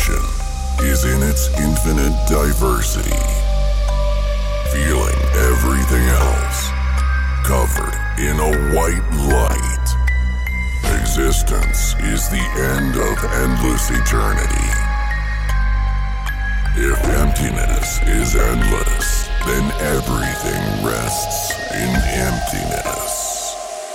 Creation is in its infinite diversity, feeling everything else, covered in a white light. Existence is the end of endless eternity. If emptiness is endless, then everything rests in emptiness.